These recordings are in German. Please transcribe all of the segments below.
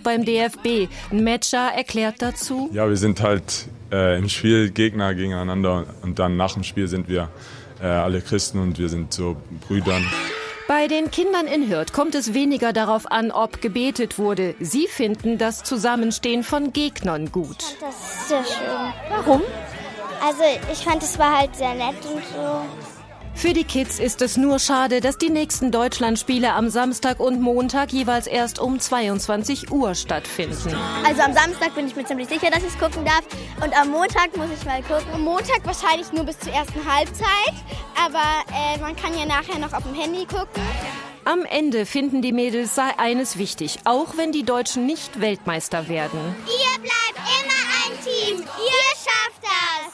beim DFB. Ein Matcher erklärt dazu: Ja, wir sind halt im Spiel Gegner gegeneinander und dann nach dem Spiel sind wir alle Christen und wir sind so Brüdern. Bei den Kindern in Hürth kommt es weniger darauf an, ob gebetet wurde. Sie finden das Zusammenstehen von Gegnern gut. Das ist sehr schön. Warum? Also ich fand, es war halt sehr nett und so. Für die Kids ist es nur schade, dass die nächsten Deutschlandspiele am Samstag und Montag jeweils erst um 22 Uhr stattfinden. Also am Samstag bin ich mir ziemlich sicher, dass ich es gucken darf. Und am Montag muss ich mal gucken. Am Montag wahrscheinlich nur bis zur ersten Halbzeit. Aber man kann ja nachher noch auf dem Handy gucken. Am Ende finden die Mädels sei eines wichtig, auch wenn die Deutschen nicht Weltmeister werden. Ihr bleibt immer ein Team. Ihr schafft das.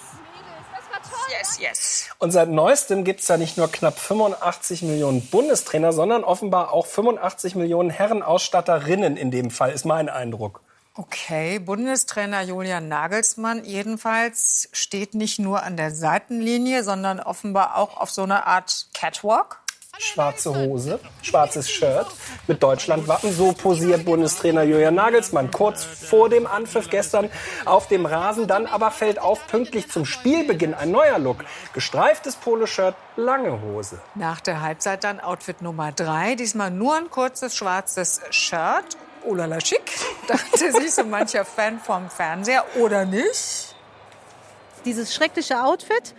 Yes, yes. Und seit Neuestem gibt es da nicht nur knapp 85 Millionen Bundestrainer, sondern offenbar auch 85 Millionen Herrenausstatterinnen in dem Fall, ist mein Eindruck. Okay, Bundestrainer Julian Nagelsmann jedenfalls steht nicht nur an der Seitenlinie, sondern offenbar auch auf so einer Art Catwalk. Schwarze Hose, schwarzes Shirt mit Deutschlandwappen. So posiert Bundestrainer Julian Nagelsmann kurz vor dem Anpfiff gestern auf dem Rasen. Dann aber fällt auf, pünktlich zum Spielbeginn ein neuer Look. Gestreiftes Poloshirt, lange Hose. Nach der Halbzeit dann Outfit Nummer 3. Diesmal nur ein kurzes schwarzes Shirt. Oh la la schick, dachte sich so mancher Fan vom Fernseher. Oder nicht? Dieses schreckliche Outfit?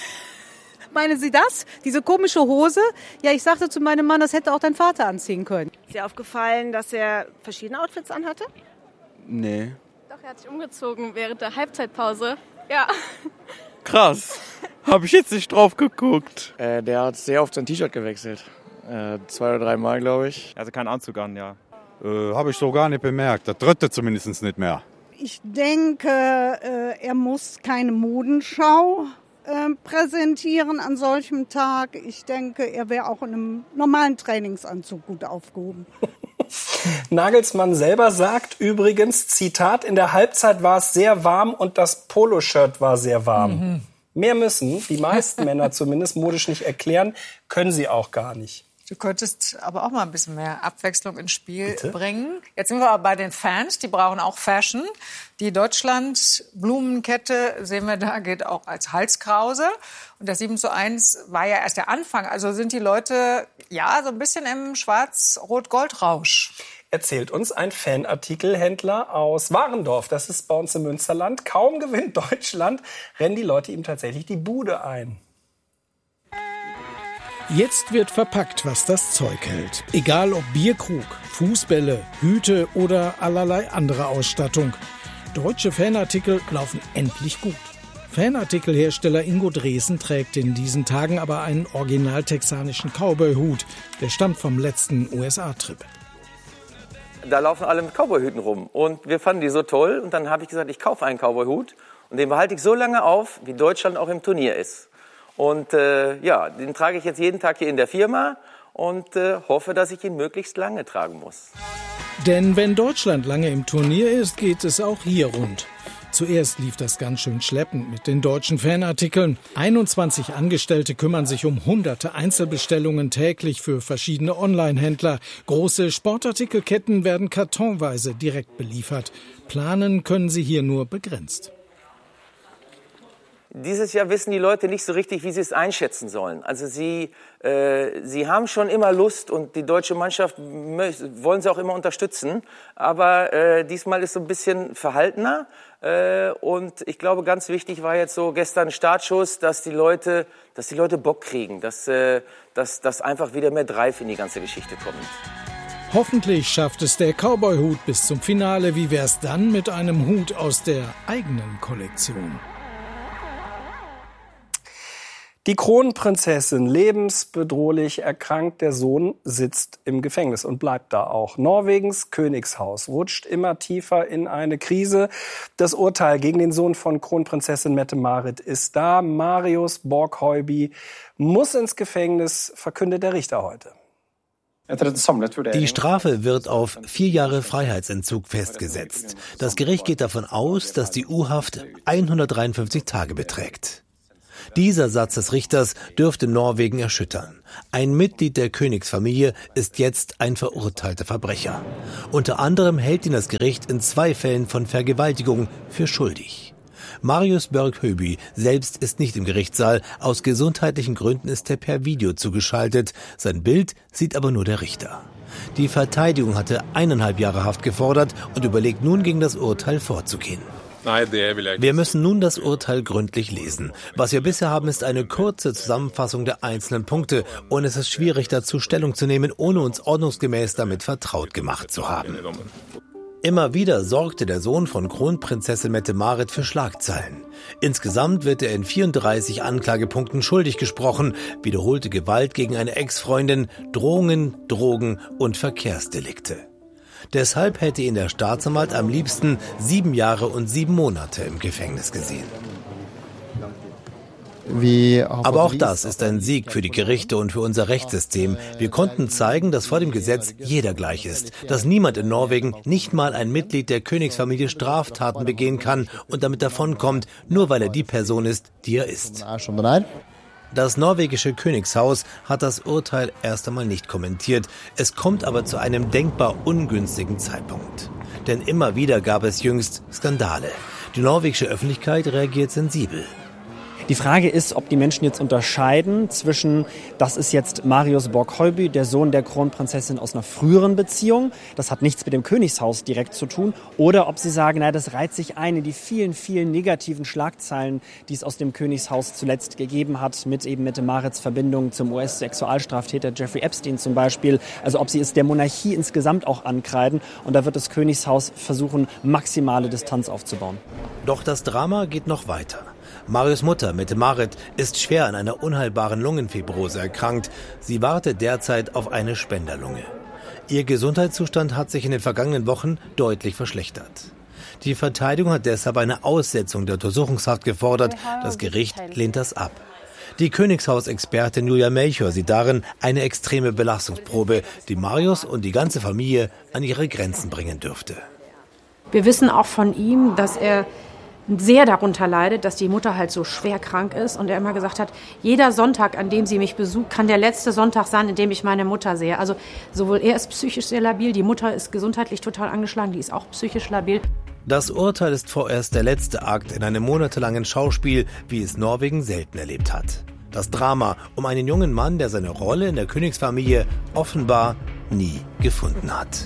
Meinen Sie das? Diese komische Hose? Ja, ich sagte zu meinem Mann, das hätte auch dein Vater anziehen können. Ist dir aufgefallen, dass er verschiedene Outfits anhatte? Nee. Doch, er hat sich umgezogen während der Halbzeitpause. Ja. Krass. Hab ich jetzt nicht drauf geguckt. Der hat sehr oft sein T-Shirt gewechselt. 2 oder 3 Mal, glaube ich. Also keinen Anzug an, ja. Habe ich so gar nicht bemerkt. Der dritte zumindest nicht mehr. Ich denke, er muss keine Modenschau präsentieren an solchem Tag. Ich denke, er wäre auch in einem normalen Trainingsanzug gut aufgehoben. Nagelsmann selber sagt übrigens, Zitat, in der Halbzeit war es sehr warm und das Poloshirt war sehr warm. Mhm. Mehr müssen die meisten Männer zumindest modisch nicht erklären, können sie auch gar nicht. Du könntest aber auch mal ein bisschen mehr Abwechslung ins Spiel bringen. Jetzt sind wir aber bei den Fans, die brauchen auch Fashion. Die Deutschland-Blumenkette, sehen wir da, geht auch als Halskrause. Und das 7:1 war ja erst der Anfang. Also sind die Leute ja so ein bisschen im Schwarz-Rot-Gold-Rausch. Erzählt uns ein Fanartikelhändler aus Warendorf. Das ist bei uns im Münsterland. Kaum gewinnt Deutschland, rennen die Leute ihm tatsächlich die Bude ein. Jetzt wird verpackt, was das Zeug hält. Egal ob Bierkrug, Fußbälle, Hüte oder allerlei andere Ausstattung. Deutsche Fanartikel laufen endlich gut. Fanartikelhersteller Ingo Dresen trägt in diesen Tagen aber einen original texanischen Cowboy-Hut. Der stammt vom letzten USA-Trip. Da laufen alle mit Cowboy-Hüten rum. Und wir fanden die so toll. Und dann habe ich gesagt, ich kaufe einen Cowboy-Hut. Und den behalte ich so lange auf, wie Deutschland auch im Turnier ist. Und den trage ich jetzt jeden Tag hier in der Firma und hoffe, dass ich ihn möglichst lange tragen muss. Denn wenn Deutschland lange im Turnier ist, geht es auch hier rund. Zuerst lief das ganz schön schleppend mit den deutschen Fanartikeln. 21 Angestellte kümmern sich um hunderte Einzelbestellungen täglich für verschiedene Online-Händler. Große Sportartikelketten werden kartonweise direkt beliefert. Planen können sie hier nur begrenzt. Dieses Jahr wissen die Leute nicht so richtig, wie sie es einschätzen sollen. Also sie haben schon immer Lust und die deutsche Mannschaft wollen sie auch immer unterstützen. Aber diesmal ist so ein bisschen verhaltener. Und ich glaube, ganz wichtig war jetzt so gestern ein Startschuss, dass die Leute Bock kriegen, dass einfach wieder mehr Drive in die ganze Geschichte kommt. Hoffentlich schafft es der Cowboy-Hut bis zum Finale. Wie wär's dann mit einem Hut aus der eigenen Kollektion? Die Kronprinzessin, lebensbedrohlich erkrankt, der Sohn sitzt im Gefängnis und bleibt da auch. Norwegens Königshaus rutscht immer tiefer in eine Krise. Das Urteil gegen den Sohn von Kronprinzessin Mette-Marit ist da. Marius Borg-Høiby muss ins Gefängnis, verkündet der Richter heute. Die Strafe wird auf 4 Jahre Freiheitsentzug festgesetzt. Das Gericht geht davon aus, dass die U-Haft 153 Tage beträgt. Dieser Satz des Richters dürfte Norwegen erschüttern. Ein Mitglied der Königsfamilie ist jetzt ein verurteilter Verbrecher. Unter anderem hält ihn das Gericht in 2 Fällen von Vergewaltigung für schuldig. Marius Borg-Høiby selbst ist nicht im Gerichtssaal. Aus gesundheitlichen Gründen ist er per Video zugeschaltet. Sein Bild sieht aber nur der Richter. Die Verteidigung hatte 1,5 Jahre Haft gefordert und überlegt nun, gegen das Urteil vorzugehen. Wir müssen nun das Urteil gründlich lesen. Was wir bisher haben, ist eine kurze Zusammenfassung der einzelnen Punkte. Und es ist schwierig, dazu Stellung zu nehmen, ohne uns ordnungsgemäß damit vertraut gemacht zu haben. Immer wieder sorgte der Sohn von Kronprinzessin Mette-Marit für Schlagzeilen. Insgesamt wird er in 34 Anklagepunkten schuldig gesprochen, wiederholte Gewalt gegen eine Ex-Freundin, Drohungen, Drogen und Verkehrsdelikte. Deshalb hätte ihn der Staatsanwalt am liebsten 7 Jahre und 7 Monate im Gefängnis gesehen. Aber auch das ist ein Sieg für die Gerichte und für unser Rechtssystem. Wir konnten zeigen, dass vor dem Gesetz jeder gleich ist, dass niemand in Norwegen, nicht mal ein Mitglied der Königsfamilie, Straftaten begehen kann und damit davonkommt, nur weil er die Person ist, die er ist. Das norwegische Königshaus hat das Urteil erst einmal nicht kommentiert. Es kommt aber zu einem denkbar ungünstigen Zeitpunkt. Denn immer wieder gab es jüngst Skandale. Die norwegische Öffentlichkeit reagiert sensibel. Die Frage ist, ob die Menschen jetzt unterscheiden zwischen, das ist jetzt Marius Borg-Høiby, der Sohn der Kronprinzessin aus einer früheren Beziehung, das hat nichts mit dem Königshaus direkt zu tun, oder ob sie sagen, naja, das reiht sich ein in die vielen, vielen negativen Schlagzeilen, die es aus dem Königshaus zuletzt gegeben hat, mit eben Mette-Marits Verbindung zum US-Sexualstraftäter Jeffrey Epstein zum Beispiel. Also ob sie es der Monarchie insgesamt auch ankreiden, und da wird das Königshaus versuchen, maximale Distanz aufzubauen. Doch das Drama geht noch weiter. Marius' Mutter, Mette-Marit, ist schwer an einer unheilbaren Lungenfibrose erkrankt. Sie wartet derzeit auf eine Spenderlunge. Ihr Gesundheitszustand hat sich in den vergangenen Wochen deutlich verschlechtert. Die Verteidigung hat deshalb eine Aussetzung der Untersuchungshaft gefordert. Das Gericht lehnt das ab. Die Königshausexpertin Julia Melchior sieht darin eine extreme Belastungsprobe, die Marius und die ganze Familie an ihre Grenzen bringen dürfte. Wir wissen auch von ihm, dass er sehr darunter leidet, dass die Mutter halt so schwer krank ist und er immer gesagt hat, jeder Sonntag, an dem sie mich besucht, kann der letzte Sonntag sein, in dem ich meine Mutter sehe. Also sowohl er ist psychisch sehr labil, die Mutter ist gesundheitlich total angeschlagen, die ist auch psychisch labil. Das Urteil ist vorerst der letzte Akt in einem monatelangen Schauspiel, wie es Norwegen selten erlebt hat. Das Drama um einen jungen Mann, der seine Rolle in der Königsfamilie offenbar nie gefunden hat.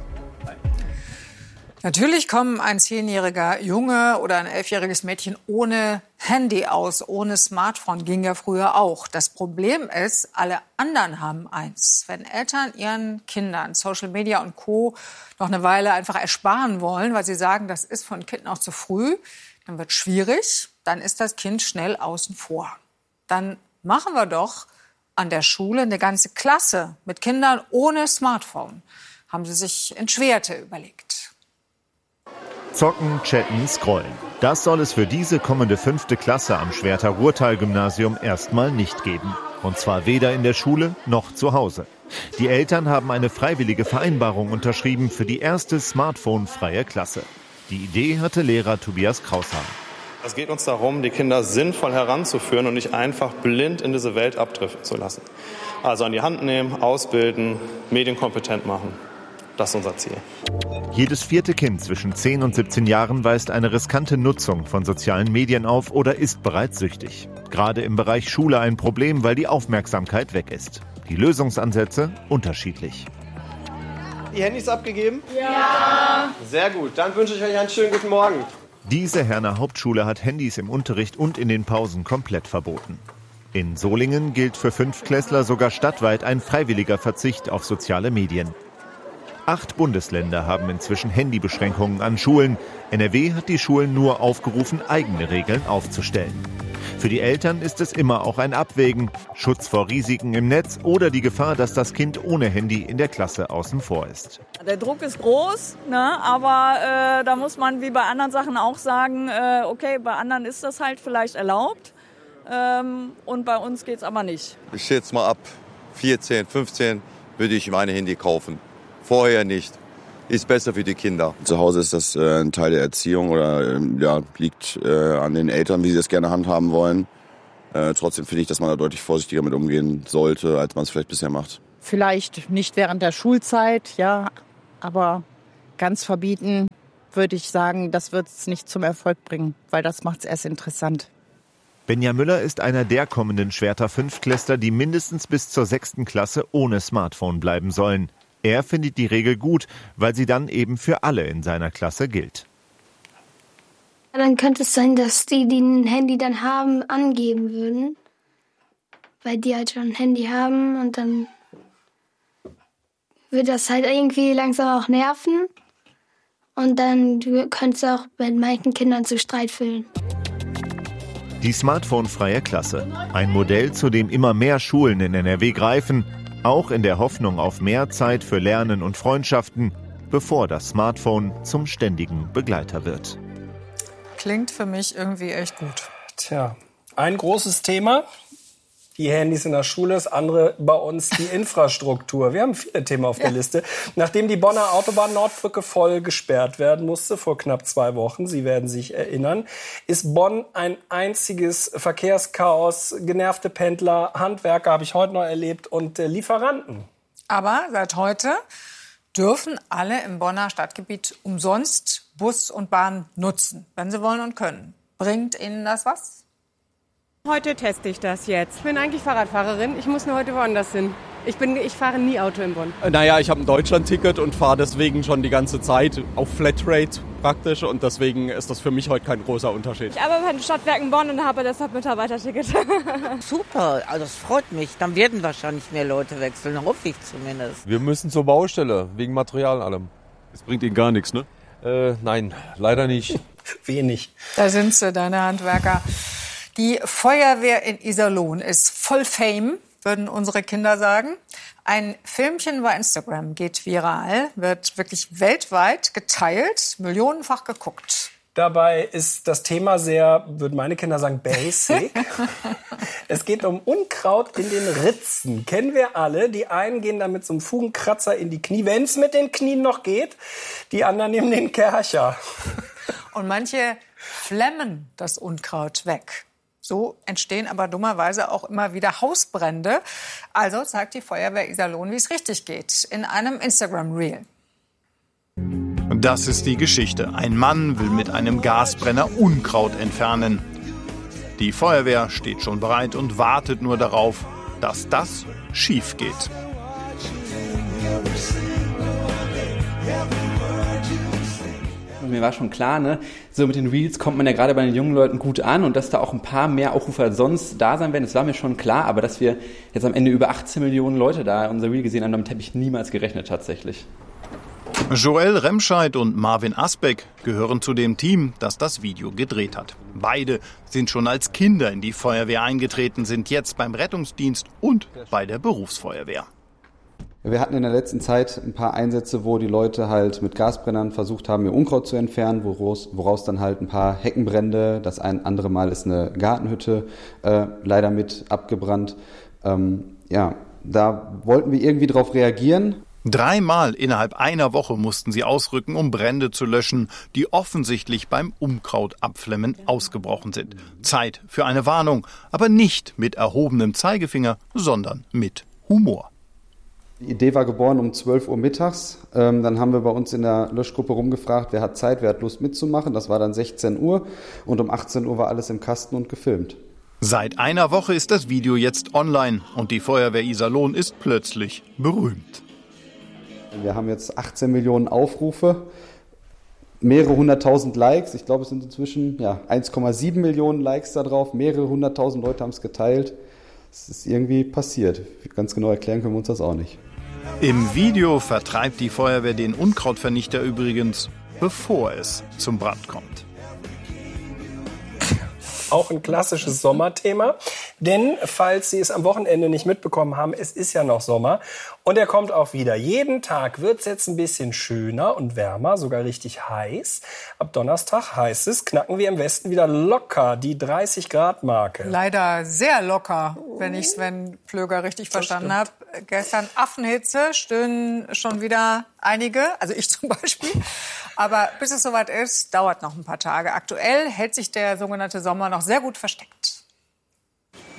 Natürlich kommen ein 10-jähriger Junge oder ein 11-jähriges Mädchen ohne Handy aus, ohne Smartphone, ging ja früher auch. Das Problem ist, alle anderen haben eins. Wenn Eltern ihren Kindern Social Media und Co. noch eine Weile einfach ersparen wollen, weil sie sagen, das ist von Kind noch zu früh, dann wird es schwierig, dann ist das Kind schnell außen vor. Dann machen wir doch an der Schule eine ganze Klasse mit Kindern ohne Smartphone. Haben sie sich in Schwerte überlegt. Zocken, chatten, scrollen. Das soll es für diese kommende 5. Klasse am Schwerter Ruhrtal-Gymnasium erstmal nicht geben. Und zwar weder in der Schule noch zu Hause. Die Eltern haben eine freiwillige Vereinbarung unterschrieben für die erste smartphone-freie Klasse. Die Idee hatte Lehrer Tobias Kraushahn. Es geht uns darum, die Kinder sinnvoll heranzuführen und nicht einfach blind in diese Welt abdriften zu lassen. Also an die Hand nehmen, ausbilden, medienkompetent machen. Das ist unser Ziel. Jedes 4. Kind zwischen 10 und 17 Jahren weist eine riskante Nutzung von sozialen Medien auf oder ist bereits süchtig. Gerade im Bereich Schule ein Problem, weil die Aufmerksamkeit weg ist. Die Lösungsansätze unterschiedlich. Die Handys abgegeben? Ja. Sehr gut, dann wünsche ich euch einen schönen guten Morgen. Diese Herner Hauptschule hat Handys im Unterricht und in den Pausen komplett verboten. In Solingen gilt für 5-Klässler sogar stadtweit ein freiwilliger Verzicht auf soziale Medien. 8 Bundesländer haben inzwischen Handybeschränkungen an Schulen. NRW hat die Schulen nur aufgerufen, eigene Regeln aufzustellen. Für die Eltern ist es immer auch ein Abwägen, Schutz vor Risiken im Netz oder die Gefahr, dass das Kind ohne Handy in der Klasse außen vor ist. Der Druck ist groß, ne? Aber da muss man wie bei anderen Sachen auch sagen, okay, bei anderen ist das halt vielleicht erlaubt und bei uns geht's aber nicht. Ich schätze mal ab 14, 15 würde ich meine Handy kaufen. Vorher nicht. Ist besser für die Kinder. Zu Hause ist das ein Teil der Erziehung oder liegt an den Eltern, wie sie das gerne handhaben wollen. Trotzdem finde ich, dass man da deutlich vorsichtiger mit umgehen sollte, als man es vielleicht bisher macht. Vielleicht nicht während der Schulzeit, ja, aber ganz verbieten würde ich sagen, das wird es nicht zum Erfolg bringen, weil das macht es erst interessant. Benja Müller ist einer der kommenden Schwerter Fünftklässler, die mindestens bis zur 6. Klasse ohne Smartphone bleiben sollen. Er findet die Regel gut, weil sie dann eben für alle in seiner Klasse gilt. Dann könnte es sein, dass die ein Handy dann haben, angeben würden. Weil die halt schon ein Handy haben und dann würde das halt irgendwie langsam auch nerven. Und dann könnte es auch mit manchen Kindern zu Streit führen. Die smartphonefreie Klasse. Ein Modell, zu dem immer mehr Schulen in NRW greifen. Auch in der Hoffnung auf mehr Zeit für Lernen und Freundschaften, bevor das Smartphone zum ständigen Begleiter wird. Klingt für mich irgendwie echt gut. Tja, ein großes Thema. Die Handys in der Schule, das andere bei uns die Infrastruktur. Wir haben viele Themen auf der Liste. Nachdem die Bonner Autobahn-Nordbrücke voll gesperrt werden musste vor knapp 2 Wochen, Sie werden sich erinnern, ist Bonn ein einziges Verkehrschaos. Genervte Pendler, Handwerker habe ich heute noch erlebt und Lieferanten. Aber seit heute dürfen alle im Bonner Stadtgebiet umsonst Bus und Bahn nutzen, wenn sie wollen und können. Bringt Ihnen das was? Heute teste ich das jetzt. Ich bin eigentlich Fahrradfahrerin. Ich muss nur heute woanders hin. Ich fahre nie Auto in Bonn. Naja, ich habe ein Deutschland-Ticket und fahre deswegen schon die ganze Zeit auf Flatrate praktisch. Und deswegen ist das für mich heute kein großer Unterschied. Ich arbeite bei den Stadtwerken Bonn und habe deshalb Mitarbeiterticket. Super, also das freut mich. Dann werden wahrscheinlich mehr Leute wechseln, hoffe ich zumindest. Wir müssen zur Baustelle, wegen Material und allem. Das bringt Ihnen gar nichts, ne? Nein, leider nicht. Wenig. Da sind sie, deine Handwerker. Die Feuerwehr in Iserlohn ist voll Fame, würden unsere Kinder sagen. Ein Filmchen bei Instagram geht viral, wird wirklich weltweit geteilt, millionenfach geguckt. Dabei ist das Thema sehr, würden meine Kinder sagen, basic. Es geht um Unkraut in den Ritzen. Kennen wir alle. Die einen gehen da mit so einem Fugenkratzer in die Knie, wenn es mit den Knien noch geht. Die anderen nehmen den Kercher. Und manche flemmen das Unkraut weg. So entstehen aber dummerweise auch immer wieder Hausbrände. Also zeigt die Feuerwehr Iserlohn, wie es richtig geht, in einem Instagram-Reel. Das ist die Geschichte. Ein Mann will mit einem Gasbrenner Unkraut entfernen. Die Feuerwehr steht schon bereit und wartet nur darauf, dass das schief geht. Mir war schon klar, ne, so mit den Reels kommt man ja gerade bei den jungen Leuten gut an und dass da auch ein paar mehr Aufrufe als sonst da sein werden, das war mir schon klar, aber dass wir jetzt am Ende über 18 Millionen Leute da unser Reel gesehen haben, damit habe ich niemals gerechnet tatsächlich. Joel Remscheid und Marvin Asbeck gehören zu dem Team, das das Video gedreht hat. Beide sind schon als Kinder in die Feuerwehr eingetreten, sind jetzt beim Rettungsdienst und bei der Berufsfeuerwehr. Wir hatten in der letzten Zeit ein paar Einsätze, wo die Leute halt mit Gasbrennern versucht haben, ihr Unkraut zu entfernen, woraus dann halt ein paar Heckenbrände, das ein andere Mal ist eine Gartenhütte leider mit abgebrannt. Da wollten wir irgendwie drauf reagieren. 3-mal innerhalb einer Woche mussten sie ausrücken, um Brände zu löschen, die offensichtlich beim Unkrautabflemmen ausgebrochen sind. Zeit für eine Warnung, aber nicht mit erhobenem Zeigefinger, sondern mit Humor. Die Idee war geboren um 12 Uhr mittags. Dann haben wir bei uns in der Löschgruppe rumgefragt, wer hat Zeit, wer hat Lust mitzumachen. Das war dann 16 Uhr und um 18 Uhr war alles im Kasten und gefilmt. Seit einer Woche ist das Video jetzt online und die Feuerwehr Iserlohn ist plötzlich berühmt. Wir haben jetzt 18 Millionen Aufrufe, mehrere hunderttausend Likes. Ich glaube, es sind inzwischen 1,7 Millionen Likes da drauf. Mehrere hunderttausend Leute haben es geteilt. Es ist irgendwie passiert. Ganz genau erklären können wir uns das auch nicht. Im Video vertreibt die Feuerwehr den Unkrautvernichter übrigens, bevor es zum Brand kommt. Auch ein klassisches Sommerthema, denn falls Sie es am Wochenende nicht mitbekommen haben, es ist ja noch Sommer und er kommt auch wieder. Jeden Tag wird es jetzt ein bisschen schöner und wärmer, sogar richtig heiß. Ab Donnerstag heißt es, knacken wir im Westen wieder locker die 30-Grad-Marke. Leider sehr locker, wenn ich Sven Plöger richtig verstanden habe. Gestern Affenhitze, stöhnen schon wieder einige, also ich zum Beispiel. Aber bis es soweit ist, dauert noch ein paar Tage. Aktuell hält sich der sogenannte Sommer noch sehr gut versteckt.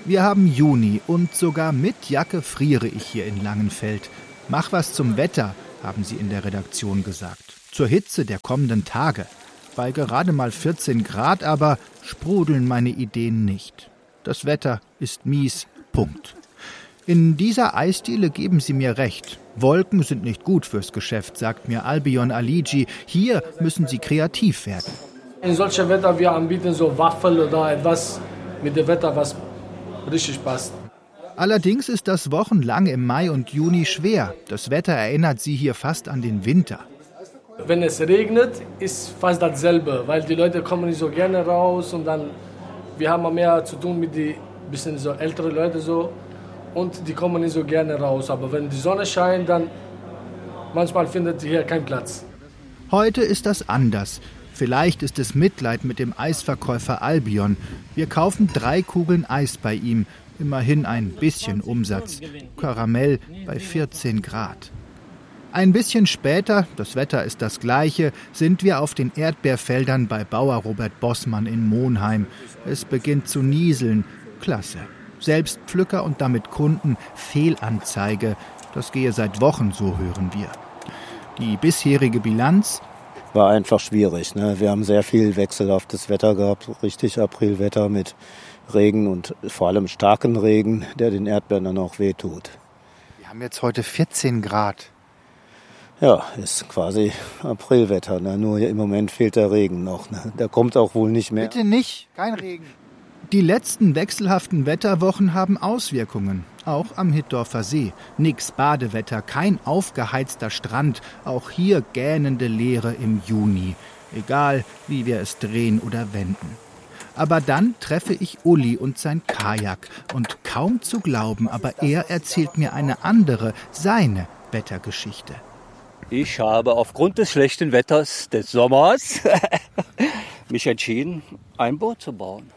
Wir haben Juni und sogar mit Jacke friere ich hier in Langenfeld. Mach was zum Wetter, haben sie in der Redaktion gesagt. Zur Hitze der kommenden Tage. Bei gerade mal 14 Grad aber sprudeln meine Ideen nicht. Das Wetter ist mies, Punkt. In dieser Eisdiele geben sie mir recht. Wolken sind nicht gut fürs Geschäft, sagt mir Albion Aligi. Hier müssen sie kreativ werden. In solchen Wetter wir anbieten so Waffel oder etwas mit dem Wetter, was richtig passt. Allerdings ist das wochenlang im Mai und Juni schwer. Das Wetter erinnert sie hier fast an den Winter. Wenn es regnet, ist fast dasselbe, weil die Leute kommen nicht so gerne raus und dann wir haben mehr zu tun mit den bisschen so älteren Leuten so und die kommen nicht so gerne raus. Aber wenn die Sonne scheint, dann manchmal findet hier keinen Platz. Heute ist das anders. Vielleicht ist es Mitleid mit dem Eisverkäufer Albion. Wir kaufen 3 Kugeln Eis bei ihm. Immerhin ein bisschen Umsatz. Karamell bei 14 Grad. Ein bisschen später, das Wetter ist das gleiche, sind wir auf den Erdbeerfeldern bei Bauer Robert Bossmann in Monheim. Es beginnt zu nieseln. Klasse. Selbst Pflücker und damit Kunden Fehlanzeige. Das gehe seit Wochen, so hören wir. Die bisherige Bilanz? War einfach schwierig. Ne? Wir haben sehr viel wechselhaftes Wetter gehabt, richtig Aprilwetter mit Regen und vor allem starken Regen, der den Erdbeeren dann auch wehtut. Wir haben jetzt heute 14 Grad. Ja, ist quasi Aprilwetter. Ne? Nur im Moment fehlt der Regen noch. Ne? Der kommt auch wohl nicht mehr. Bitte nicht, kein Regen. Die letzten wechselhaften Wetterwochen haben Auswirkungen. Auch am Hittorfer See. Nix Badewetter, kein aufgeheizter Strand. Auch hier gähnende Leere im Juni. Egal, wie wir es drehen oder wenden. Aber dann treffe ich Uli und sein Kajak. Und kaum zu glauben, aber er erzählt mir eine andere, seine Wettergeschichte. Ich habe aufgrund des schlechten Wetters des Sommers mich entschieden, ein Boot zu bauen.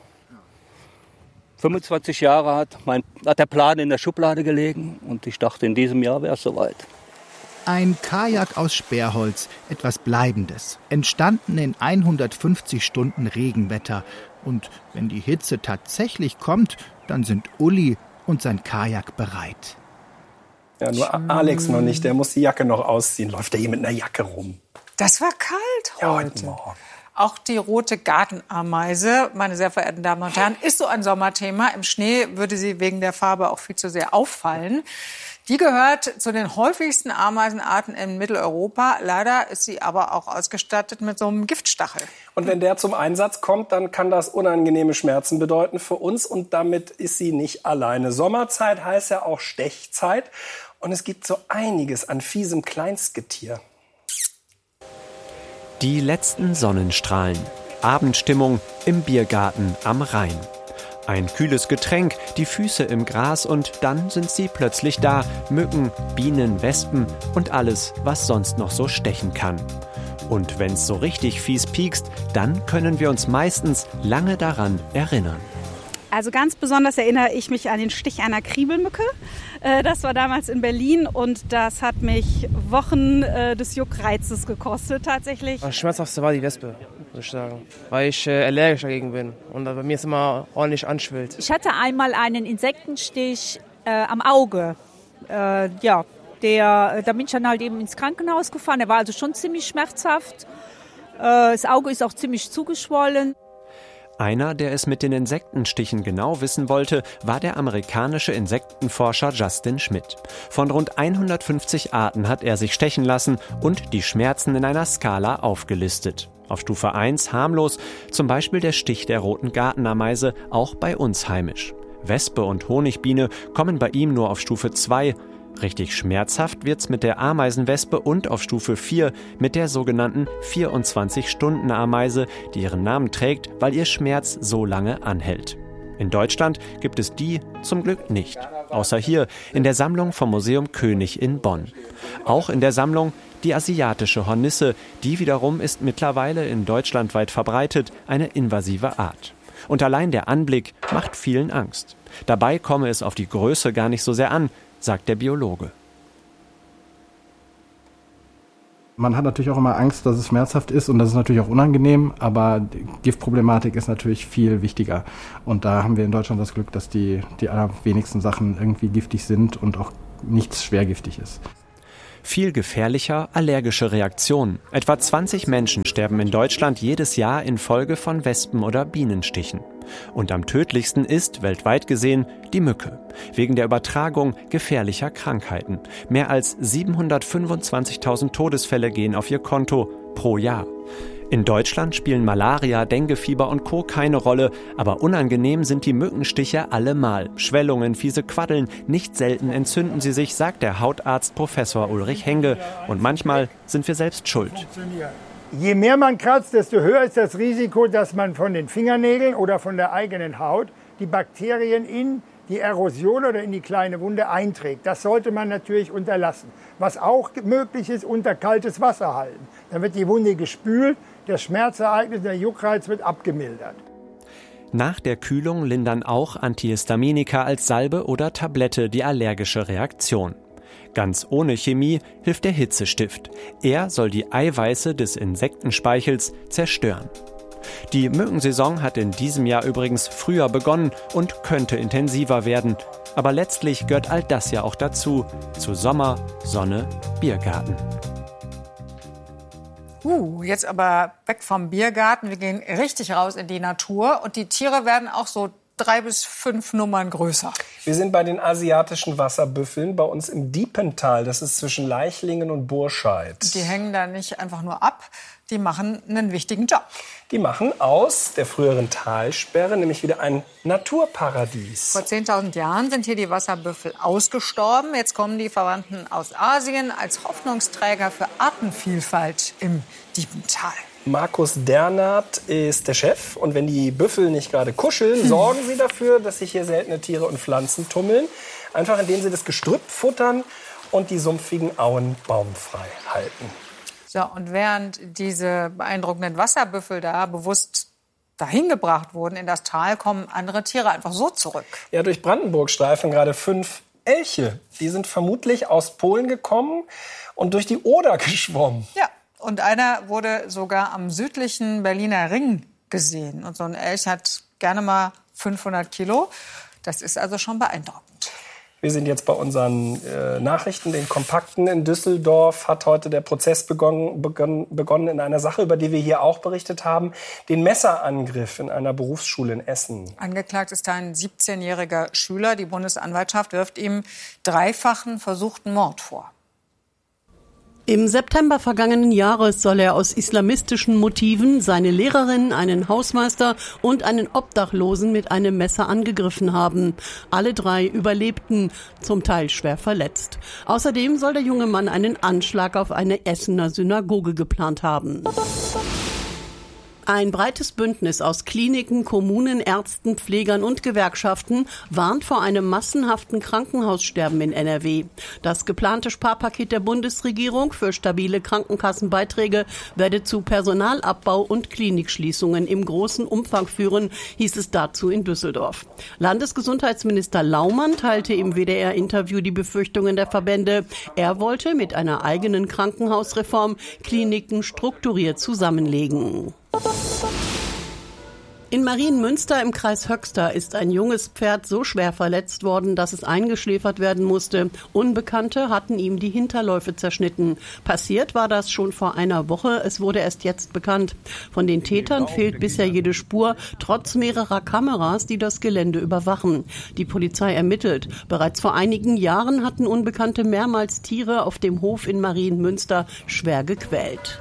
25 Jahre hat der Plan in der Schublade gelegen und ich dachte, in diesem Jahr wäre es soweit. Ein Kajak aus Sperrholz, etwas Bleibendes, entstanden in 150 Stunden Regenwetter. Und wenn die Hitze tatsächlich kommt, dann sind Uli und sein Kajak bereit. Ja, nur Alex noch nicht, der muss die Jacke noch ausziehen. Läuft der hier mit einer Jacke rum? Das war kalt heute. Ja, heute Morgen. Auch die rote Gartenameise, meine sehr verehrten Damen und Herren, ist so ein Sommerthema. Im Schnee würde sie wegen der Farbe auch viel zu sehr auffallen. Die gehört zu den häufigsten Ameisenarten in Mitteleuropa. Leider ist sie aber auch ausgestattet mit so einem Giftstachel. Und wenn der zum Einsatz kommt, dann kann das unangenehme Schmerzen bedeuten für uns. Und damit ist sie nicht alleine. Sommerzeit heißt ja auch Stechzeit. Und es gibt so einiges an fiesem Kleinstgetier. Die letzten Sonnenstrahlen. Abendstimmung im Biergarten am Rhein. Ein kühles Getränk, die Füße im Gras und dann sind sie plötzlich da. Mücken, Bienen, Wespen und alles, was sonst noch so stechen kann. Und wenn's so richtig fies piekst, dann können wir uns meistens lange daran erinnern. Also ganz besonders erinnere ich mich an den Stich einer Kriebelmücke. Das war damals in Berlin und das hat mich Wochen des Juckreizes gekostet tatsächlich. Das Schmerzhaftste war die Wespe, muss ich sagen, weil ich allergisch dagegen bin und bei mir es immer ordentlich anschwillt. Ich hatte einmal einen Insektenstich am Auge. Da bin ich dann halt eben ins Krankenhaus gefahren. Der war also schon ziemlich schmerzhaft. Das Auge ist auch ziemlich zugeschwollen. Einer, der es mit den Insektenstichen genau wissen wollte, war der amerikanische Insektenforscher Justin Schmidt. Von rund 150 Arten hat er sich stechen lassen und die Schmerzen in einer Skala aufgelistet. Auf Stufe 1 harmlos, zum Beispiel der Stich der roten Gartenameise, auch bei uns heimisch. Wespe und Honigbiene kommen bei ihm nur auf Stufe 2. Richtig schmerzhaft wird's mit der Ameisenwespe und auf Stufe 4 mit der sogenannten 24-Stunden-Ameise, die ihren Namen trägt, weil ihr Schmerz so lange anhält. In Deutschland gibt es die zum Glück nicht. Außer hier in der Sammlung vom Museum König in Bonn. Auch in der Sammlung die asiatische Hornisse. Die wiederum ist mittlerweile in Deutschland weit verbreitet, eine invasive Art. Und allein der Anblick macht vielen Angst. Dabei komme es auf die Größe gar nicht so sehr an, sagt der Biologe. Man hat natürlich auch immer Angst, dass es schmerzhaft ist und das ist natürlich auch unangenehm, aber die Giftproblematik ist natürlich viel wichtiger. Und da haben wir in Deutschland das Glück, dass die allerwenigsten Sachen irgendwie giftig sind und auch nichts schwergiftig ist. Viel gefährlicher allergische Reaktionen. Etwa 20 Menschen sterben in Deutschland jedes Jahr infolge von Wespen- oder Bienenstichen. Und am tödlichsten ist, weltweit gesehen, die Mücke. Wegen der Übertragung gefährlicher Krankheiten. Mehr als 725.000 Todesfälle gehen auf ihr Konto pro Jahr. In Deutschland spielen Malaria, Denguefieber und Co. keine Rolle, aber unangenehm sind die Mückenstiche allemal. Schwellungen, fiese Quaddeln, nicht selten entzünden sie sich, sagt der Hautarzt Professor Ulrich Henge. Und manchmal sind wir selbst schuld. Je mehr man kratzt, desto höher ist das Risiko, dass man von den Fingernägeln oder von der eigenen Haut die Bakterien in die Erosion oder in die kleine Wunde einträgt. Das sollte man natürlich unterlassen. Was auch möglich ist, unter kaltes Wasser halten. Dann wird die Wunde gespült, das Schmerzereignis, der Juckreiz wird abgemildert. Nach der Kühlung lindern auch Antihistaminika als Salbe oder Tablette die allergische Reaktion. Ganz ohne Chemie hilft der Hitzestift. Er soll die Eiweiße des Insektenspeichels zerstören. Die Mückensaison hat in diesem Jahr übrigens früher begonnen und könnte intensiver werden. Aber letztlich gehört all das ja auch dazu. Zu Sommer, Sonne, Biergarten. Jetzt aber weg vom Biergarten. Wir gehen richtig raus in die Natur. Und die Tiere werden auch so 3 bis 5 Nummern größer. Wir sind bei den asiatischen Wasserbüffeln bei uns im Diepental. Das ist zwischen Leichlingen und Burscheid. Die hängen da nicht einfach nur ab, die machen einen wichtigen Job. Die machen aus der früheren Talsperre nämlich wieder ein Naturparadies. Vor 10.000 Jahren sind hier die Wasserbüffel ausgestorben. Jetzt kommen die Verwandten aus Asien als Hoffnungsträger für Artenvielfalt im Diepental. Markus Dernert ist der Chef. Und wenn die Büffel nicht gerade kuscheln, sorgen sie dafür, dass sich hier seltene Tiere und Pflanzen tummeln. Einfach indem sie das Gestrüpp futtern und die sumpfigen Auen baumfrei halten. So, und während diese beeindruckenden Wasserbüffel da bewusst dahin gebracht wurden in das Tal, kommen andere Tiere einfach so zurück. Ja, durch Brandenburg streifen gerade 5 Elche. Die sind vermutlich aus Polen gekommen und durch die Oder geschwommen. Ja. Und einer wurde sogar am südlichen Berliner Ring gesehen. Und so ein Elch hat gerne mal 500 Kilo. Das ist also schon beeindruckend. Wir sind jetzt bei unseren Nachrichten, den Kompakten. In Düsseldorf hat heute der Prozess begonnen in einer Sache, über die wir hier auch berichtet haben. Den Messerangriff in einer Berufsschule in Essen. Angeklagt ist ein 17-jähriger Schüler. Die Bundesanwaltschaft wirft ihm 3-fachen versuchten Mord vor. Im September vergangenen Jahres soll er aus islamistischen Motiven seine Lehrerin, einen Hausmeister und einen Obdachlosen mit einem Messer angegriffen haben. Alle 3 überlebten, zum Teil schwer verletzt. Außerdem soll der junge Mann einen Anschlag auf eine Essener Synagoge geplant haben. Ein breites Bündnis aus Kliniken, Kommunen, Ärzten, Pflegern und Gewerkschaften warnt vor einem massenhaften Krankenhaussterben in NRW. Das geplante Sparpaket der Bundesregierung für stabile Krankenkassenbeiträge werde zu Personalabbau und Klinikschließungen im großen Umfang führen, hieß es dazu in Düsseldorf. Landesgesundheitsminister Laumann teilte im WDR-Interview die Befürchtungen der Verbände. Er wollte mit einer eigenen Krankenhausreform Kliniken strukturiert zusammenlegen. In Marienmünster im Kreis Höxter ist ein junges Pferd so schwer verletzt worden, dass es eingeschläfert werden musste. Unbekannte hatten ihm die Hinterläufe zerschnitten. Passiert war das schon vor einer Woche. Es wurde erst jetzt bekannt. Von den Tätern fehlt bisher jede Spur, trotz mehrerer Kameras, die das Gelände überwachen. Die Polizei ermittelt. Bereits vor einigen Jahren hatten Unbekannte mehrmals Tiere auf dem Hof in Marienmünster schwer gequält.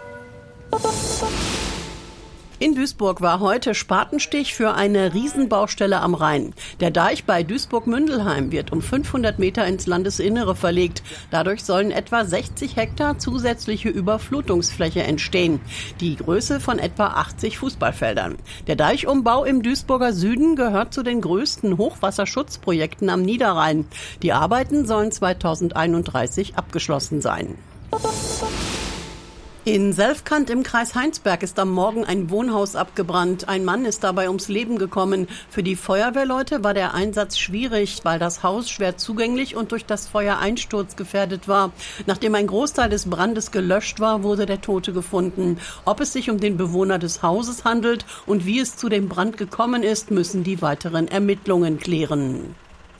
In Duisburg war heute Spatenstich für eine Riesenbaustelle am Rhein. Der Deich bei Duisburg-Mündelheim wird um 500 Meter ins Landesinnere verlegt. Dadurch sollen etwa 60 Hektar zusätzliche Überflutungsfläche entstehen. Die Größe von etwa 80 Fußballfeldern. Der Deichumbau im Duisburger Süden gehört zu den größten Hochwasserschutzprojekten am Niederrhein. Die Arbeiten sollen 2031 abgeschlossen sein. In Selfkant im Kreis Heinsberg ist am Morgen ein Wohnhaus abgebrannt. Ein Mann ist dabei ums Leben gekommen. Für die Feuerwehrleute war der Einsatz schwierig, weil das Haus schwer zugänglich und durch das Feuer einsturzgefährdet war. Nachdem ein Großteil des Brandes gelöscht war, wurde der Tote gefunden. Ob es sich um den Bewohner des Hauses handelt und wie es zu dem Brand gekommen ist, müssen die weiteren Ermittlungen klären.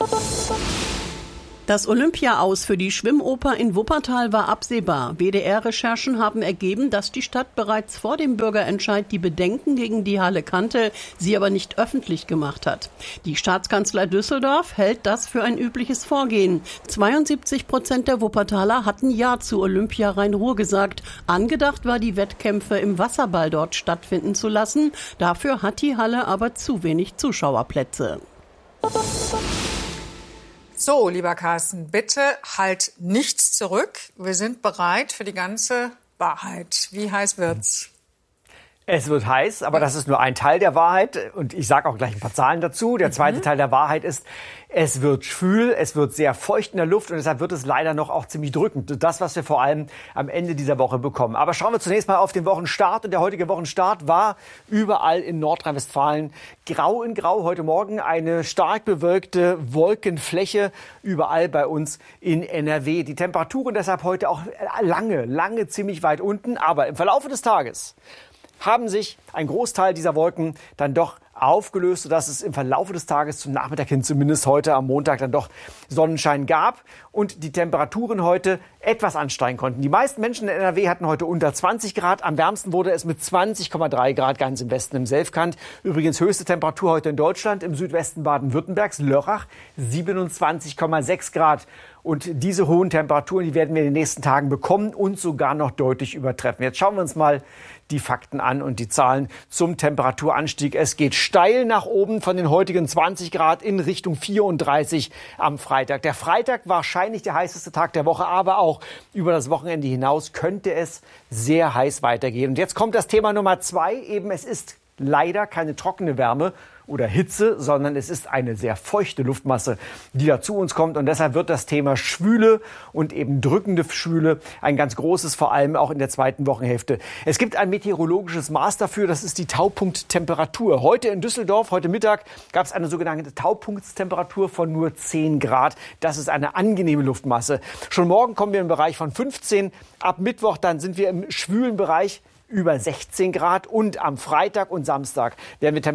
Das Olympia-Aus für die Schwimmoper in Wuppertal war absehbar. WDR-Recherchen haben ergeben, dass die Stadt bereits vor dem Bürgerentscheid die Bedenken gegen die Halle kannte, sie aber nicht öffentlich gemacht hat. Die Staatskanzlei Düsseldorf hält das für ein übliches Vorgehen. 72% der Wuppertaler hatten Ja zu Olympia Rhein-Ruhr gesagt. Angedacht war, die Wettkämpfe im Wasserball dort stattfinden zu lassen. Dafür hat die Halle aber zu wenig Zuschauerplätze. So, lieber Carsten, bitte halt nichts zurück. Wir sind bereit für die ganze Wahrheit. Wie heiß wird's? Es wird heiß, aber das ist nur ein Teil der Wahrheit. Und ich sage auch gleich ein paar Zahlen dazu. Der zweite Teil der Wahrheit ist, es wird schwül, es wird sehr feucht in der Luft und deshalb wird es leider noch auch ziemlich drückend. Das, was wir vor allem am Ende dieser Woche bekommen. Aber schauen wir zunächst mal auf den Wochenstart. Und der heutige Wochenstart war überall in Nordrhein-Westfalen grau in grau. Heute Morgen eine stark bewölkte Wolkenfläche überall bei uns in NRW. Die Temperaturen deshalb heute auch lange ziemlich weit unten. Aber im Verlauf des Tages haben sich ein Großteil dieser Wolken dann doch aufgelöst, sodass es im Verlauf des Tages zum Nachmittag hin, zumindest heute am Montag, dann doch Sonnenschein gab und die Temperaturen heute etwas ansteigen konnten. Die meisten Menschen in NRW hatten heute unter 20 Grad. Am wärmsten wurde es mit 20,3 Grad ganz im Westen im Selfkant. Übrigens höchste Temperatur heute in Deutschland, im Südwesten Baden-Württembergs, Lörrach, 27,6 Grad. Und diese hohen Temperaturen, die werden wir in den nächsten Tagen bekommen und sogar noch deutlich übertreffen. Jetzt schauen wir uns mal die Fakten an und die Zahlen zum Temperaturanstieg. Es geht steil nach oben von den heutigen 20 Grad in Richtung 34 am Freitag. Der Freitag wahrscheinlich der heißeste Tag der Woche, aber auch über das Wochenende hinaus könnte es sehr heiß weitergehen. Und jetzt kommt das Thema Nummer 2. Eben, es ist leider keine trockene Wärme oder Hitze, sondern es ist eine sehr feuchte Luftmasse, die da zu uns kommt. Und deshalb wird das Thema Schwüle und eben drückende Schwüle ein ganz großes, vor allem auch in der zweiten Wochenhälfte. Es gibt ein meteorologisches Maß dafür, das ist die Taupunkttemperatur. Heute in Düsseldorf, heute Mittag, gab es eine sogenannte Taupunktstemperatur von nur 10 Grad. Das ist eine angenehme Luftmasse. Schon morgen kommen wir im Bereich von 15. Ab Mittwoch dann sind wir im schwülen Bereich über 16 Grad und am Freitag und Samstag werden wir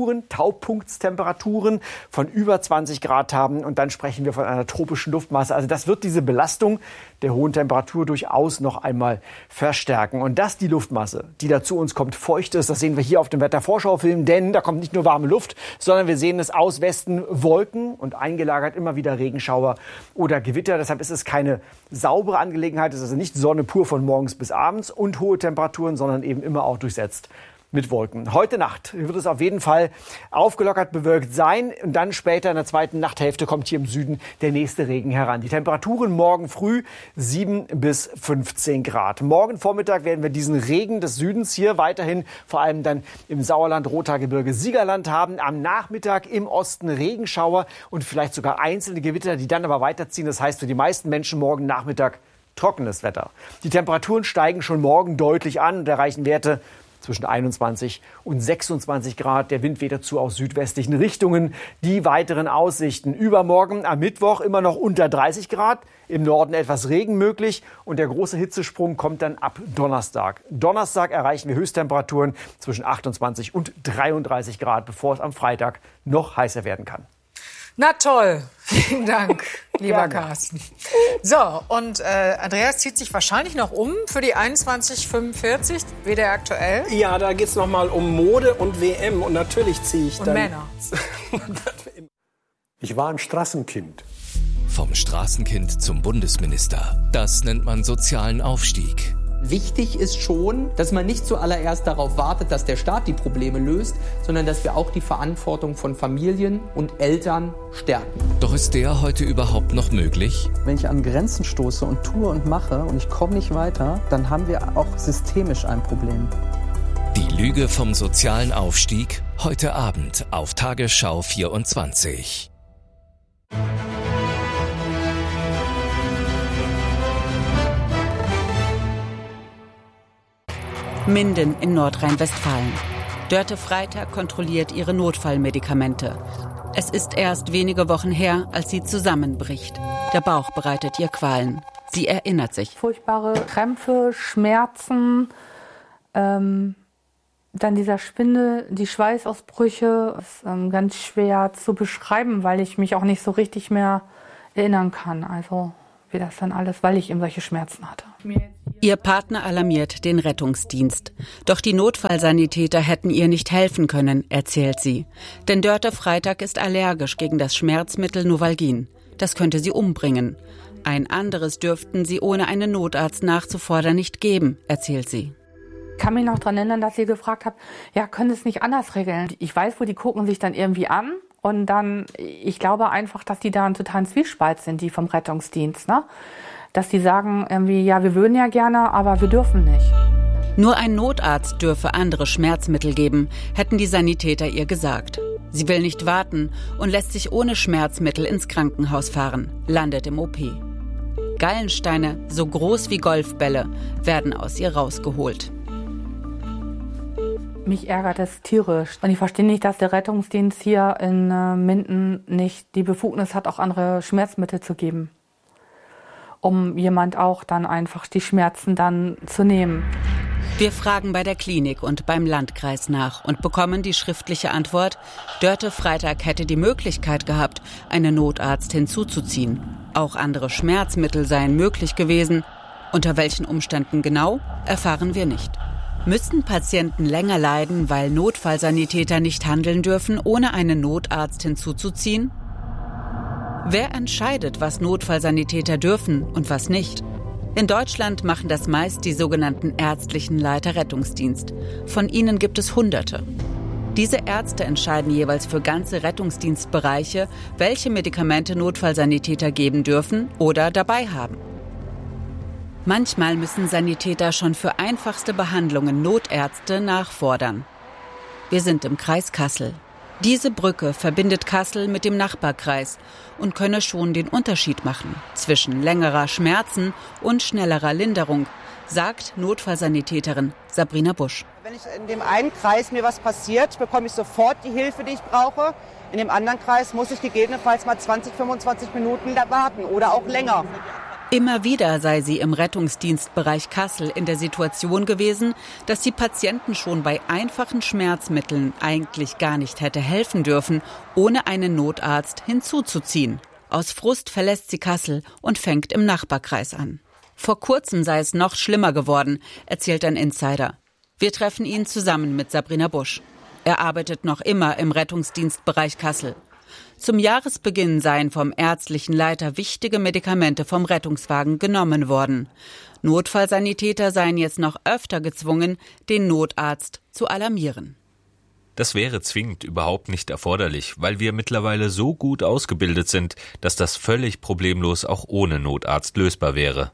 Taupunktstemperaturen von über 20 Grad haben und dann sprechen wir von einer tropischen Luftmasse. Also das wird diese Belastung der hohen Temperatur durchaus noch einmal verstärken. Und dass die Luftmasse, die da zu uns kommt, feucht ist, das sehen wir hier auf dem Wettervorschaufilm, denn da kommt nicht nur warme Luft, sondern wir sehen es aus Westen Wolken und eingelagert immer wieder Regenschauer oder Gewitter. Deshalb ist es keine saubere Angelegenheit, es ist also nicht Sonne pur von morgens bis abends und hohe Temperaturen, sondern eben immer auch durchsetzt mit Wolken. Heute Nacht wird es auf jeden Fall aufgelockert bewölkt sein und dann später in der zweiten Nachthälfte kommt hier im Süden der nächste Regen heran. Die Temperaturen morgen früh 7 bis 15 Grad. Morgen Vormittag werden wir diesen Regen des Südens hier weiterhin vor allem dann im Sauerland, Rothaargebirge, Siegerland haben. Am Nachmittag im Osten Regenschauer und vielleicht sogar einzelne Gewitter, die dann aber weiterziehen. Das heißt für die meisten Menschen morgen Nachmittag trockenes Wetter. Die Temperaturen steigen schon morgen deutlich an und erreichen Werte zwischen 21 und 26 Grad. Der Wind weht dazu aus südwestlichen Richtungen. Die weiteren Aussichten: übermorgen am Mittwoch immer noch unter 30 Grad, im Norden etwas Regen möglich und der große Hitzesprung kommt dann ab Donnerstag. Donnerstag erreichen wir Höchsttemperaturen zwischen 28 und 33 Grad, bevor es am Freitag noch heißer werden kann. Na toll, vielen Dank, lieber Carsten. So, und Andreas zieht sich wahrscheinlich noch um für die 21:45, WDR aktuell. Ja, da geht's noch mal um Mode und WM und natürlich ziehe ich und dann... Männer. Ich war ein Straßenkind. Vom Straßenkind zum Bundesminister. Das nennt man sozialen Aufstieg. Wichtig ist schon, dass man nicht zuallererst darauf wartet, dass der Staat die Probleme löst, sondern dass wir auch die Verantwortung von Familien und Eltern stärken. Doch ist der heute überhaupt noch möglich? Wenn ich an Grenzen stoße und tue und mache und ich komme nicht weiter, dann haben wir auch systemisch ein Problem. Die Lüge vom sozialen Aufstieg, heute Abend auf Tagesschau 24. Minden in Nordrhein-Westfalen. Dörte Freitag kontrolliert ihre Notfallmedikamente. Es ist erst wenige Wochen her, als sie zusammenbricht. Der Bauch bereitet ihr Qualen. Sie erinnert sich. Furchtbare Krämpfe, Schmerzen, dann dieser Schwindel, die Schweißausbrüche. Das ist ganz schwer zu beschreiben, weil ich mich auch nicht so richtig mehr erinnern kann. Also wie das dann alles, weil ich eben solche Schmerzen hatte. Ihr Partner alarmiert den Rettungsdienst. Doch die Notfallsanitäter hätten ihr nicht helfen können, erzählt sie. Denn Dörte Freitag ist allergisch gegen das Schmerzmittel Novalgin. Das könnte sie umbringen. Ein anderes dürften sie ohne einen Notarzt nachzufordern nicht geben, erzählt sie. Ich kann mich noch daran erinnern, dass ihr gefragt habt, ja, können Sie es nicht anders regeln? Ich weiß, wo die gucken sich dann irgendwie an. Und dann, ich glaube einfach, dass die da einen totalen Zwiespalt sind, die vom Rettungsdienst, ne? Dass die sagen irgendwie, ja, wir würden ja gerne, aber wir dürfen nicht. Nur ein Notarzt dürfe andere Schmerzmittel geben, hätten die Sanitäter ihr gesagt. Sie will nicht warten und lässt sich ohne Schmerzmittel ins Krankenhaus fahren, landet im OP. Gallensteine, so groß wie Golfbälle, werden aus ihr rausgeholt. Mich ärgert es tierisch. Und ich verstehe nicht, dass der Rettungsdienst hier in Minden nicht die Befugnis hat, auch andere Schmerzmittel zu geben. Um jemand auch dann einfach die Schmerzen dann zu nehmen. Wir fragen bei der Klinik und beim Landkreis nach und bekommen die schriftliche Antwort, Dörte Freitag hätte die Möglichkeit gehabt, einen Notarzt hinzuzuziehen. Auch andere Schmerzmittel seien möglich gewesen. Unter welchen Umständen genau, erfahren wir nicht. Müssen Patienten länger leiden, weil Notfallsanitäter nicht handeln dürfen, ohne einen Notarzt hinzuzuziehen? Wer entscheidet, was Notfallsanitäter dürfen und was nicht? In Deutschland machen das meist die sogenannten ärztlichen Leiter Rettungsdienst. Von ihnen gibt es Hunderte. Diese Ärzte entscheiden jeweils für ganze Rettungsdienstbereiche, welche Medikamente Notfallsanitäter geben dürfen oder dabei haben. Manchmal müssen Sanitäter schon für einfachste Behandlungen Notärzte nachfordern. Wir sind im Kreis Kassel. Diese Brücke verbindet Kassel mit dem Nachbarkreis und könne schon den Unterschied machen zwischen längerer Schmerzen und schnellerer Linderung, sagt Notfallsanitäterin Sabrina Busch. Wenn ich in dem einen Kreis mir was passiert, bekomme ich sofort die Hilfe, die ich brauche. In dem anderen Kreis muss ich gegebenenfalls mal 20, 25 Minuten warten oder auch länger. Immer wieder sei sie im Rettungsdienstbereich Kassel in der Situation gewesen, dass sie Patienten schon bei einfachen Schmerzmitteln eigentlich gar nicht hätte helfen dürfen, ohne einen Notarzt hinzuzuziehen. Aus Frust verlässt sie Kassel und fängt im Nachbarkreis an. Vor kurzem sei es noch schlimmer geworden, erzählt ein Insider. Wir treffen ihn zusammen mit Sabrina Busch. Er arbeitet noch immer im Rettungsdienstbereich Kassel. Zum Jahresbeginn seien vom ärztlichen Leiter wichtige Medikamente vom Rettungswagen genommen worden. Notfallsanitäter seien jetzt noch öfter gezwungen, den Notarzt zu alarmieren. Das wäre zwingend überhaupt nicht erforderlich, weil wir mittlerweile so gut ausgebildet sind, dass das völlig problemlos auch ohne Notarzt lösbar wäre.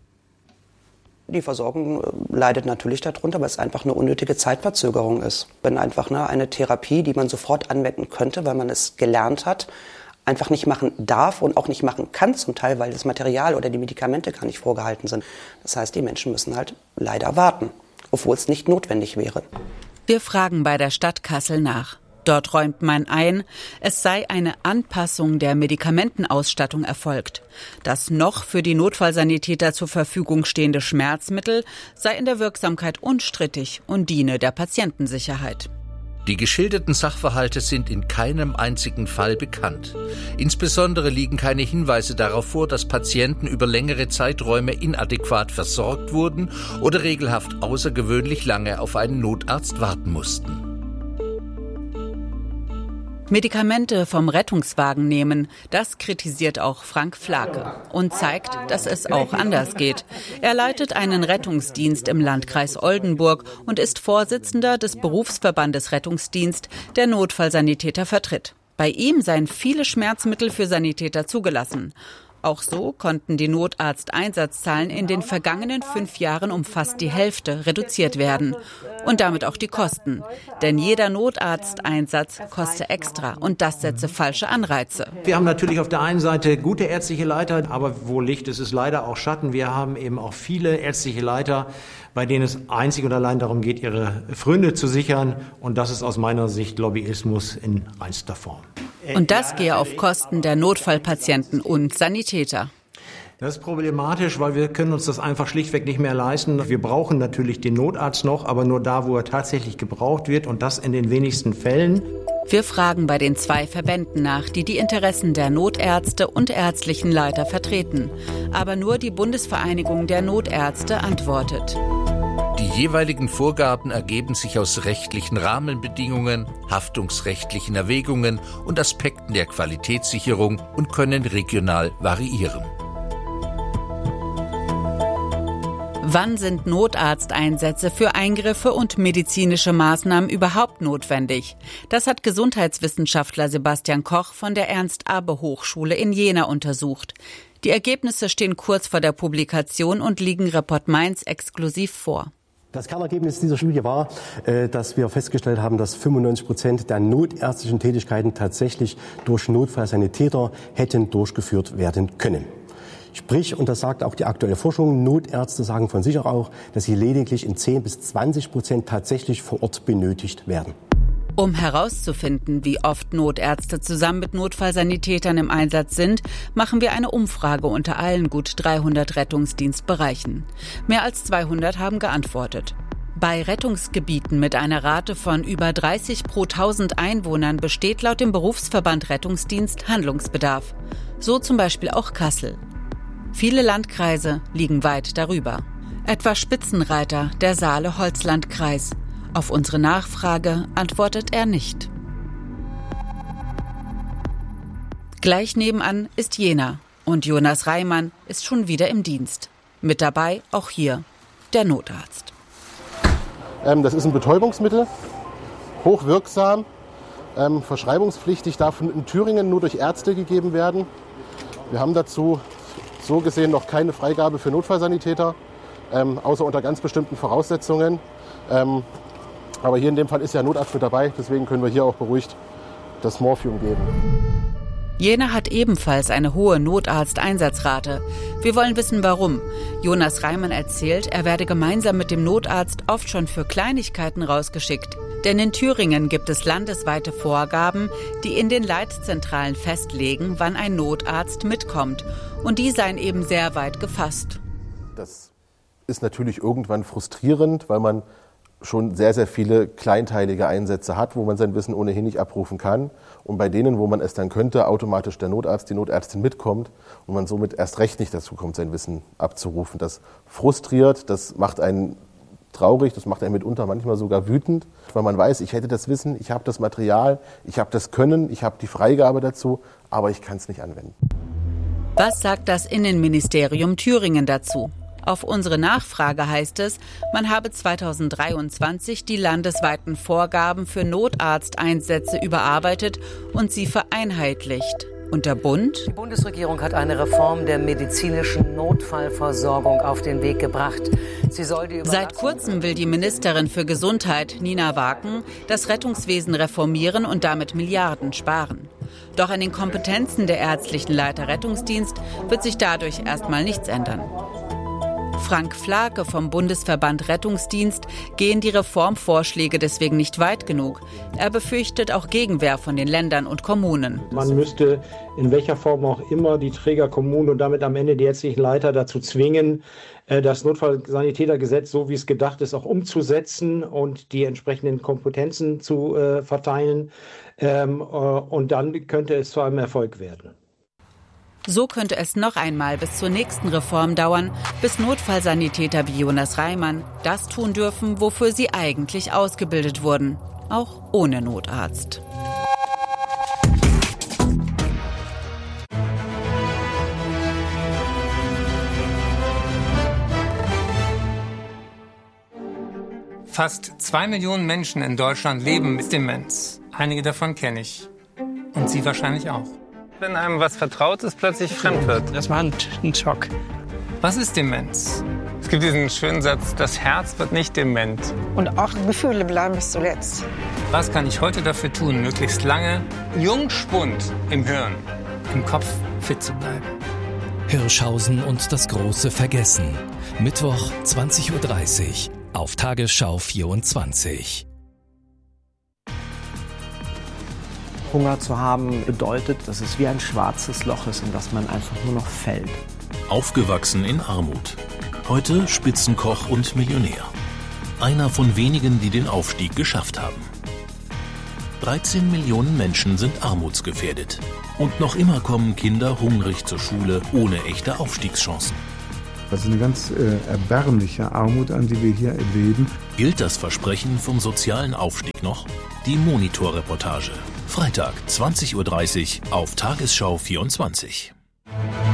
Die Versorgung leidet natürlich darunter, weil es einfach eine unnötige Zeitverzögerung ist. Wenn einfach eine Therapie, die man sofort anwenden könnte, weil man es gelernt hat, einfach nicht machen darf und auch nicht machen kann zum Teil, weil das Material oder die Medikamente gar nicht vorgehalten sind. Das heißt, die Menschen müssen halt leider warten, obwohl es nicht notwendig wäre. Wir fragen bei der Stadt Kassel nach. Dort räumt man ein, es sei eine Anpassung der Medikamentenausstattung erfolgt. Das noch für die Notfallsanitäter zur Verfügung stehende Schmerzmittel sei in der Wirksamkeit unstrittig und diene der Patientensicherheit. Die geschilderten Sachverhalte sind in keinem einzigen Fall bekannt. Insbesondere liegen keine Hinweise darauf vor, dass Patienten über längere Zeiträume inadäquat versorgt wurden oder regelhaft außergewöhnlich lange auf einen Notarzt warten mussten. Medikamente vom Rettungswagen nehmen, das kritisiert auch Frank Flake und zeigt, dass es auch anders geht. Er leitet einen Rettungsdienst im Landkreis Oldenburg und ist Vorsitzender des Berufsverbandes Rettungsdienst, der Notfallsanitäter vertritt. Bei ihm seien viele Schmerzmittel für Sanitäter zugelassen. Auch so konnten die Notarzteinsatzzahlen in den vergangenen 5 Jahren um fast die Hälfte reduziert werden. Und damit auch die Kosten. Denn jeder Notarzteinsatz koste extra und das setze falsche Anreize. Wir haben natürlich auf der einen Seite gute ärztliche Leiter, aber wo Licht ist, ist leider auch Schatten. Wir haben eben auch viele ärztliche Leiter, bei denen es einzig und allein darum geht, ihre Pfründe zu sichern. Und das ist aus meiner Sicht Lobbyismus in reinster Form. Und das gehe auf Kosten der Notfallpatienten und Sanitäter. Das ist problematisch, weil wir können uns das einfach schlichtweg nicht mehr leisten. Wir brauchen natürlich den Notarzt noch, aber nur da, wo er tatsächlich gebraucht wird und das in den wenigsten Fällen. Wir fragen bei den 2 Verbänden nach, die die Interessen der Notärzte und ärztlichen Leiter vertreten. Aber nur die Bundesvereinigung der Notärzte antwortet. Die jeweiligen Vorgaben ergeben sich aus rechtlichen Rahmenbedingungen, haftungsrechtlichen Erwägungen und Aspekten der Qualitätssicherung und können regional variieren. Wann sind Notarzteinsätze für Eingriffe und medizinische Maßnahmen überhaupt notwendig? Das hat Gesundheitswissenschaftler Sebastian Koch von der Ernst-Abbe-Hochschule in Jena untersucht. Die Ergebnisse stehen kurz vor der Publikation und liegen Report Mainz exklusiv vor. Das Kernergebnis dieser Studie war, dass wir festgestellt haben, dass 95% der notärztlichen Tätigkeiten tatsächlich durch Notfallsanitäter hätten durchgeführt werden können. Sprich, und das sagt auch die aktuelle Forschung, Notärzte sagen von sich auch, dass sie lediglich in 10-20% tatsächlich vor Ort benötigt werden. Um herauszufinden, wie oft Notärzte zusammen mit Notfallsanitätern im Einsatz sind, machen wir eine Umfrage unter allen gut 300 Rettungsdienstbereichen. Mehr als 200 haben geantwortet. Bei Rettungsgebieten mit einer Rate von über 30 pro 1000 Einwohnern besteht laut dem Berufsverband Rettungsdienst Handlungsbedarf. So zum Beispiel auch Kassel. Viele Landkreise liegen weit darüber. Etwa Spitzenreiter der Saale-Holzland-Kreis. Auf unsere Nachfrage antwortet er nicht. Gleich nebenan ist Jena und Jonas Reimann ist schon wieder im Dienst. Mit dabei auch hier der Notarzt. Das ist ein Betäubungsmittel, hochwirksam, verschreibungspflichtig, darf in Thüringen nur durch Ärzte gegeben werden. Wir haben dazu so gesehen noch keine Freigabe für Notfallsanitäter, außer unter ganz bestimmten Voraussetzungen. Aber hier in dem Fall ist ja Notarzt mit dabei, deswegen können wir hier auch beruhigt das Morphium geben. Jena hat ebenfalls eine hohe Notarzteinsatzrate. Wir wollen wissen, warum. Jonas Reimann erzählt, er werde gemeinsam mit dem Notarzt oft schon für Kleinigkeiten rausgeschickt. Denn in Thüringen gibt es landesweite Vorgaben, die in den Leitzentralen festlegen, wann ein Notarzt mitkommt. Und die seien eben sehr weit gefasst. Das ist natürlich irgendwann frustrierend, weil man schon sehr, sehr viele kleinteilige Einsätze hat, wo man sein Wissen ohnehin nicht abrufen kann. Und bei denen, wo man es dann könnte, automatisch der Notarzt, die Notärztin mitkommt und man somit erst recht nicht dazu kommt, sein Wissen abzurufen. Das frustriert, das macht einen traurig, das macht einen mitunter manchmal sogar wütend, weil man weiß, ich hätte das Wissen, ich habe das Material, ich habe das Können, ich habe die Freigabe dazu, aber ich kann es nicht anwenden. Was sagt das Innenministerium Thüringen dazu? Auf unsere Nachfrage heißt es, man habe 2023 die landesweiten Vorgaben für Notarzteinsätze überarbeitet und sie vereinheitlicht. Und der Bund? Die Bundesregierung hat eine Reform der medizinischen Notfallversorgung auf den Weg gebracht. Sie soll die Seit kurzem will die Ministerin für Gesundheit, Nina Waken, das Rettungswesen reformieren und damit Milliarden sparen. Doch an den Kompetenzen der ärztlichen Leiter Rettungsdienst wird sich dadurch erstmal nichts ändern. Frank Flake vom Bundesverband Rettungsdienst gehen die Reformvorschläge deswegen nicht weit genug. Er befürchtet auch Gegenwehr von den Ländern und Kommunen. Man müsste in welcher Form auch immer die Trägerkommunen und damit am Ende die ärztlichen Leiter dazu zwingen, das Notfallsanitätergesetz, so wie es gedacht ist, auch umzusetzen und die entsprechenden Kompetenzen zu verteilen. Und dann könnte es zu einem Erfolg werden. So könnte es noch einmal bis zur nächsten Reform dauern, bis Notfallsanitäter wie Jonas Reimann das tun dürfen, wofür sie eigentlich ausgebildet wurden, auch ohne Notarzt. Fast 2 Millionen Menschen in Deutschland leben mit Demenz. Einige davon kenne ich. Und Sie wahrscheinlich auch. wenn einem was Vertrautes plötzlich fremd wird. Das war ein Schock. Was ist Demenz? Es gibt diesen schönen Satz, das Herz wird nicht dement. Und auch Gefühle bleiben bis zuletzt. Was kann ich heute dafür tun, möglichst lange Jungspund im Hirn, im Kopf fit zu bleiben? Hirschhausen und das große Vergessen. Mittwoch 20:30 Uhr auf Tagesschau 24. Hunger zu haben bedeutet, dass es wie ein schwarzes Loch ist, in das man einfach nur noch fällt. Aufgewachsen in Armut. Heute Spitzenkoch und Millionär. Einer von wenigen, die den Aufstieg geschafft haben. 13 Millionen Menschen sind armutsgefährdet. Und noch immer kommen Kinder hungrig zur Schule, ohne echte Aufstiegschancen. Das ist eine ganz erbärmliche Armut, an die wir hier erleben. Gilt das Versprechen vom sozialen Aufstieg noch? Die Monitor-Reportage. Freitag, 20:30 Uhr auf Tagesschau 24.